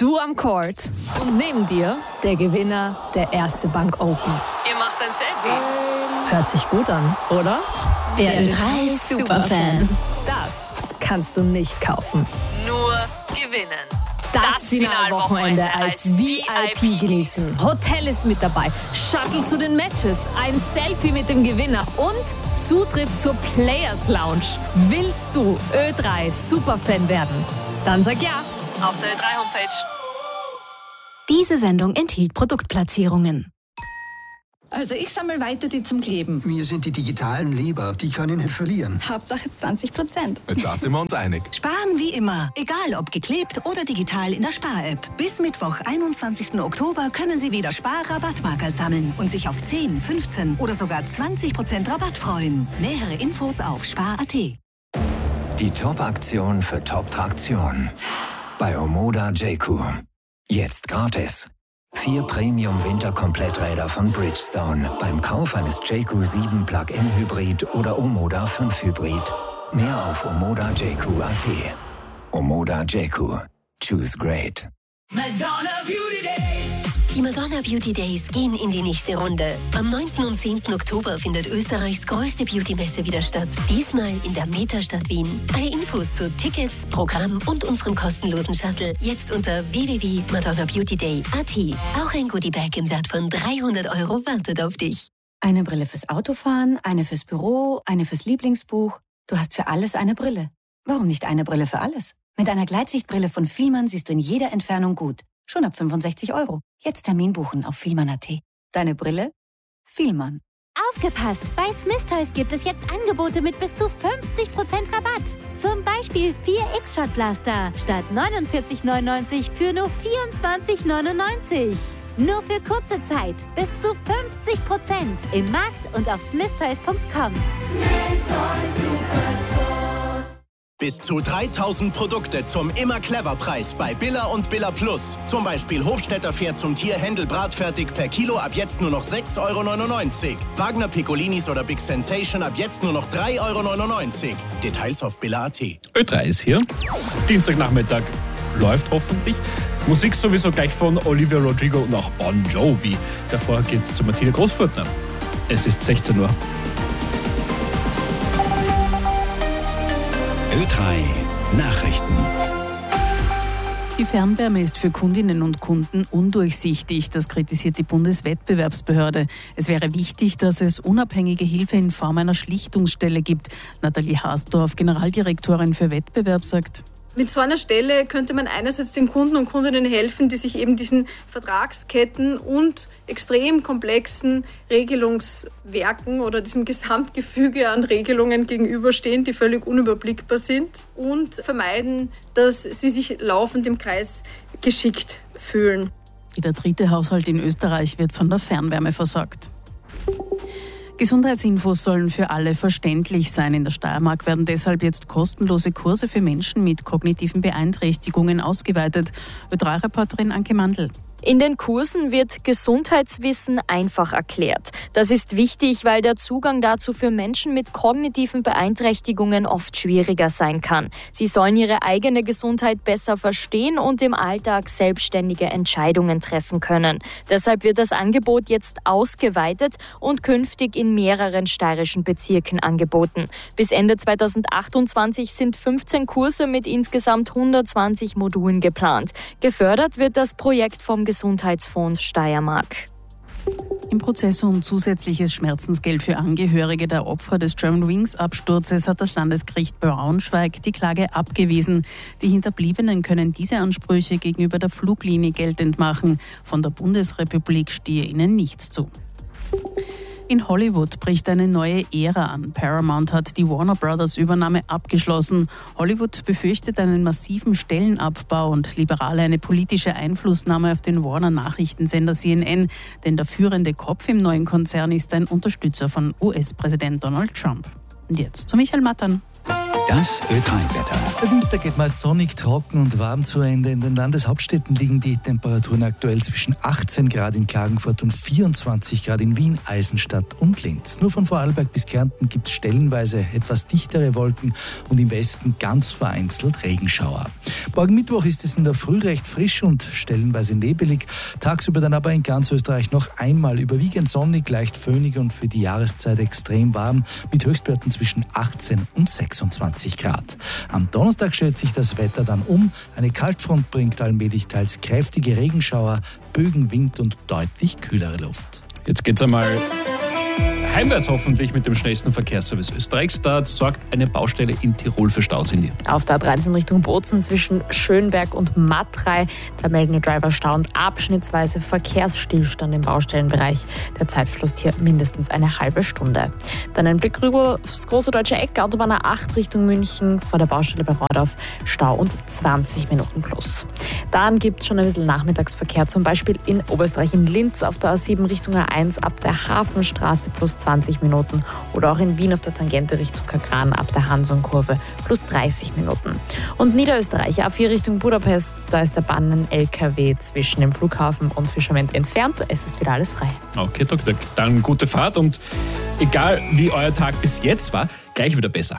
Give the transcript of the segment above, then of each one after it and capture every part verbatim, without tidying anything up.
Du am Court und neben dir der Gewinner der Erste Bank Open. Ihr macht ein Selfie. Hört sich gut an, oder? Der Ö drei Superfan. Das kannst du nicht kaufen. Nur gewinnen. Das, das Finalwochenende als V I P genießen. Hotel ist mit dabei, Shuttle zu den Matches, ein Selfie mit dem Gewinner und Zutritt zur Players Lounge. Willst du Ö drei Superfan werden? Dann sag ja auf der Ö drei Homepage. Diese Sendung enthielt Produktplatzierungen. Also ich sammle weiter die zum Kleben. Mir sind die digitalen lieber, die kann ich nicht verlieren. Hauptsache zwanzig Prozent. Da sind wir uns einig. Sparen wie immer, egal ob geklebt oder digital in der Spar-App. Bis Mittwoch, einundzwanzigsten Oktober können Sie wieder Spar-Rabattmarker sammeln und sich auf zehn, fünfzehn oder sogar zwanzig Prozent Rabatt freuen. Nähere Infos auf spar punkt at. Die Top-Aktion für Top-Traktion. Bei Omoda Jayco. Jetzt gratis. Vier Premium-Winter-Kompletträder von Bridgestone beim Kauf eines Jayco sieben Plug-in Hybrid oder Omoda fünf Hybrid. Mehr auf omoda jayco punkt at. Omoda Jayco. Choose great. Madonna Beauty Days. Die Madonna Beauty Days gehen in die nächste Runde. Am neunten und zehnten Oktober findet Österreichs größte Beauty-Messe wieder statt. Diesmal in der Metastadt Wien. Alle Infos zu Tickets, Programm und unserem kostenlosen Shuttle jetzt unter w w w punkt madonna beauty day punkt at. Auch ein Goodiebag im Wert von dreihundert Euro wartet auf dich. Eine Brille fürs Autofahren, eine fürs Büro, eine fürs Lieblingsbuch. Du hast für alles eine Brille. Warum nicht eine Brille für alles? Mit einer Gleitsichtbrille von Fielmann siehst du in jeder Entfernung gut. Schon ab fünfundsechzig Euro. Jetzt Termin buchen auf fielmann punkt at. Deine Brille? Fielmann. Aufgepasst! Bei Smith Toys gibt es jetzt Angebote mit bis zu fünfzig Prozent Rabatt. Zum Beispiel vier X-Shot Blaster statt neunundvierzig neunundneunzig für nur vierundzwanzig neunundneunzig. Nur für kurze Zeit bis zu fünfzig Prozent im Markt und auf smith toys punkt com. Smith Toys Superstore. Bis zu dreitausend Produkte zum Immer-Clever-Preis bei Billa und Billa Plus. Zum Beispiel Hofstetter Pferd zum Tier Händel bratfertig per Kilo ab jetzt nur noch sechs Euro neunundneunzig. Wagner Piccolinis oder Big Sensation ab jetzt nur noch drei Euro neunundneunzig. Details auf billa punkt at. Ö drei ist hier. Dienstagnachmittag läuft hoffentlich. Musik sowieso gleich von Olivia Rodrigo und auch Bon Jovi. Davor geht's zu Martina Großfurtner. Es ist sechzehn Uhr. Ö drei Nachrichten. Die Fernwärme ist für Kundinnen und Kunden undurchsichtig. Das kritisiert die Bundeswettbewerbsbehörde. Es wäre wichtig, dass es unabhängige Hilfe in Form einer Schlichtungsstelle gibt. Nathalie Haasdorf, Generaldirektorin für Wettbewerb, sagt: Mit so einer Stelle könnte man einerseits den Kunden und Kundinnen helfen, die sich eben diesen Vertragsketten und extrem komplexen Regelungswerken oder diesem Gesamtgefüge an Regelungen gegenüberstehen, die völlig unüberblickbar sind, und vermeiden, dass sie sich laufend im Kreis geschickt fühlen. Jeder dritte Haushalt in Österreich wird von der Fernwärme versorgt. Gesundheitsinfos sollen für alle verständlich sein. In der Steiermark werden deshalb jetzt kostenlose Kurse für Menschen mit kognitiven Beeinträchtigungen ausgeweitet. Ö drei Reporterin Anke Mandl. In den Kursen wird Gesundheitswissen einfach erklärt. Das ist wichtig, weil der Zugang dazu für Menschen mit kognitiven Beeinträchtigungen oft schwieriger sein kann. Sie sollen ihre eigene Gesundheit besser verstehen und im Alltag selbstständige Entscheidungen treffen können. Deshalb wird das Angebot jetzt ausgeweitet und künftig in mehreren steirischen Bezirken angeboten. Bis Ende zweitausendachtundzwanzig sind fünfzehn Kurse mit insgesamt hundertzwanzig Modulen geplant. Gefördert wird das Projekt vom Gesundheitsfonds Steiermark. Im Prozess um zusätzliches Schmerzensgeld für Angehörige der Opfer des Germanwings-Absturzes hat das Landesgericht Braunschweig die Klage abgewiesen. Die Hinterbliebenen können diese Ansprüche gegenüber der Fluglinie geltend machen. Von der Bundesrepublik stehe ihnen nichts zu. In Hollywood bricht eine neue Ära an. Paramount hat die Warner Brothers Übernahme abgeschlossen. Hollywood befürchtet einen massiven Stellenabbau und Liberale eine politische Einflussnahme auf den Warner Nachrichtensender C N N. Denn der führende Kopf im neuen Konzern ist ein Unterstützer von U S-Präsident Donald Trump. Und jetzt zu Michael Mattern. Das Ö drei Wetter. Der Dienstag geht meist sonnig, trocken und warm zu Ende. In den Landeshauptstädten liegen die Temperaturen aktuell zwischen achtzehn Grad in Klagenfurt und vierundzwanzig Grad in Wien, Eisenstadt und Linz. Nur von Vorarlberg bis Kärnten gibt es stellenweise etwas dichtere Wolken und im Westen ganz vereinzelt Regenschauer. Morgen Mittwoch ist es in der Früh recht frisch und stellenweise nebelig. Tagsüber dann aber in ganz Österreich noch einmal überwiegend sonnig, leicht föhnig und für die Jahreszeit extrem warm mit Höchstwerten zwischen achtzehn und sechsundzwanzig Grad. Am Donnerstag stellt sich das Wetter dann um. Eine Kaltfront bringt allmählich teils kräftige Regenschauer, Bögen, Wind und deutlich kühlere Luft. Jetzt geht's einmal heimwärts hoffentlich mit dem schnellsten Verkehrsservice Österreichs. Da sorgt eine Baustelle in Tirol für Staus in die. Auf der A dreizehn Richtung Bozen zwischen Schönberg und Matrei. Da melden die Driver Stau und abschnittsweise Verkehrsstillstand im Baustellenbereich. Der Zeitverlust hier mindestens eine halbe Stunde. Dann ein Blick rüber aufs große deutsche Eck. Autobahn A acht Richtung München vor der Baustelle bei Rordorf. Stau und zwanzig Minuten plus. Dann gibt es schon ein bisschen Nachmittagsverkehr. Zum Beispiel in Oberösterreich in Linz auf der A sieben Richtung A eins ab der Hafenstraße plus zwanzig Minuten oder auch in Wien auf der Tangente Richtung Kagran ab der Hanson-Kurve plus dreißig Minuten. Und Niederösterreich A vier Richtung Budapest, da ist der Bannen-L K W zwischen dem Flughafen und Fischament entfernt. Es ist wieder alles frei. Okay, Doktor, dann gute Fahrt und egal wie euer Tag bis jetzt war, gleich wieder besser.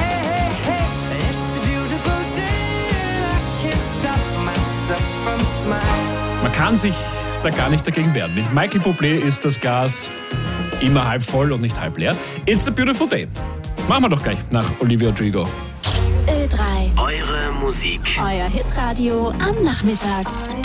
Man kann sich da gar nicht dagegen wehren. Mit Michael Bublé ist das Glas immer halb voll und nicht halb leer. It's a beautiful day. Machen wir doch gleich nach Olivia Rodrigo. Ö drei. Eure Musik. Euer Hitradio am Nachmittag.